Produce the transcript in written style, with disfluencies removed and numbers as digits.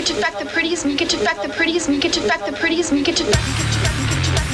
make it to fact the prettiest, make it to fact the prettiest, make it to fact the prettiest, make it to fact